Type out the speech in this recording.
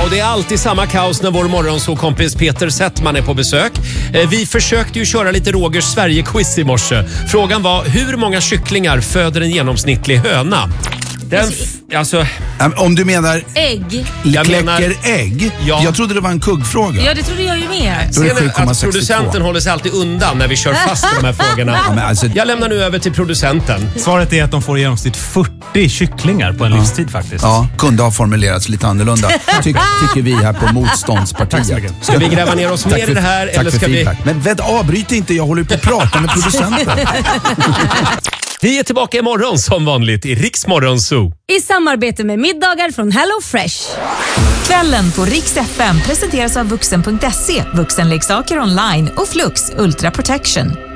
och det är alltid samma kaos när vår morgonsåkompis Peter Settman är på besök. Vi försökte ju köra lite Rogers Sverige-quiz i morse. Frågan var, hur många kycklingar föder en genomsnittlig höna? Om du menar ägg. Kläcker ägg? Ja. Jag trodde det var en kuggfråga. Ja, det trodde jag ju med. Då är det Att 7,62. producenten håller sig alltid undan när vi kör fast i de här frågorna. Ja, men alltså, Jag lämnar nu över till producenten. Svaret är att de får i genomsnitt 40 kycklingar på en livstid faktiskt. ja, kunde ha formulerats lite annorlunda. Tycker vi här på Motståndspartiet. Ska vi gräva ner oss mer i det här? Tack Eller för ska vi... feedback. Men avbryt inte, jag håller på att prata med producenten. Vi är tillbaka imorgon som vanligt i Riks Morgonzoo. I samarbete med middagar från Hello Fresh. Kvällen på Riks FM presenteras av Vuxen.se, vuxenleksaker online och Flux Ultra Protection.